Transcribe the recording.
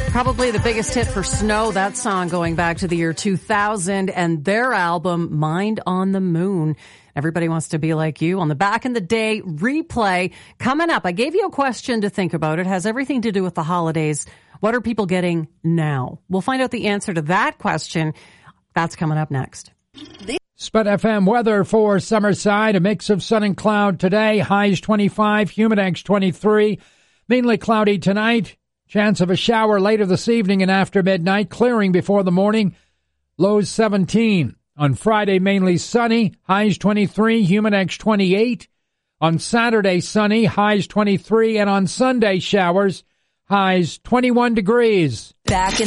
Probably the biggest hit for Snow, that song going back to the year 2000, and their album, Mind on the Moon. Everybody Wants to Be Like You on the Back in the Day replay. Coming up, I gave you a question to think about. It has everything to do with the holidays. What are people getting now? We'll find out the answer to that question. That's coming up next. Spud FM weather for Summerside. A mix of sun and cloud today. Highs 25, Humidex 23. Mainly cloudy tonight. Chance of a shower later this evening and after midnight. Clearing before the morning. Lows 17. On Friday, mainly sunny. Highs 23, Humidex 28. On Saturday, sunny. Highs 23. And on Sunday, showers. Highs 21 degrees. Back in